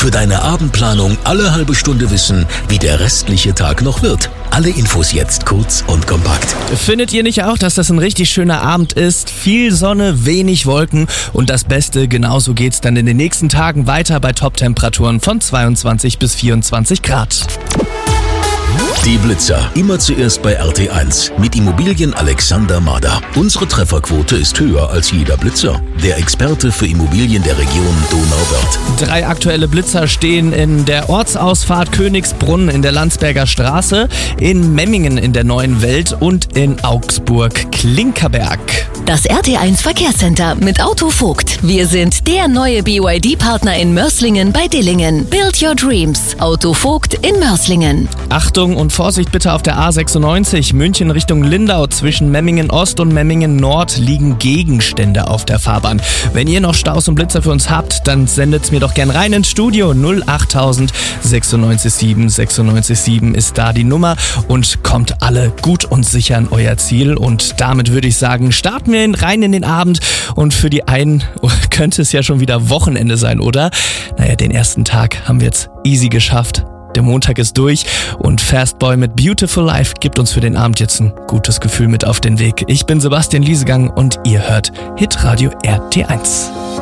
Für deine Abendplanung alle halbe Stunde wissen, wie der restliche Tag noch wird. Alle Infos jetzt kurz und kompakt. Findet ihr nicht auch, dass das ein richtig schöner Abend ist? Viel Sonne, wenig Wolken und das Beste, genauso geht's dann in den nächsten Tagen weiter bei Top-Temperaturen von 22 bis 24 Grad. Die Blitzer, immer zuerst bei RT1 mit Immobilien Alexander Mader. Unsere Trefferquote ist höher als jeder Blitzer. Der Experte für Immobilien der Region Donauwörth. 3 aktuelle Blitzer stehen in der Ortsausfahrt Königsbrunn in der Landsberger Straße, in Memmingen in der Neuen Welt und in Augsburg-Klinkerberg. Das RT1 Verkehrscenter mit Auto Vogt. Wir sind der neue BYD-Partner in Mörslingen bei Dillingen. Build your dreams. Auto Vogt in Mörslingen. Achtung und Vorsicht bitte auf der A96 München Richtung Lindau. Zwischen Memmingen Ost und Memmingen Nord liegen Gegenstände auf der Fahrbahn. Wenn ihr noch Staus und Blitzer für uns habt, dann sendet's mir doch gern rein ins Studio. 08000 967 967 ist da die Nummer und kommt alle gut und sicher an euer Ziel. Und damit würde ich sagen, starten wir rein in den Abend. Und für die einen könnte es ja schon wieder Wochenende sein, oder? Naja, den ersten Tag haben wir jetzt easy geschafft. Der Montag ist durch und Fastboy mit Beautiful Life gibt uns für den Abend jetzt ein gutes Gefühl mit auf den Weg. Ich bin Sebastian Liesegang und ihr hört Hitradio RT1.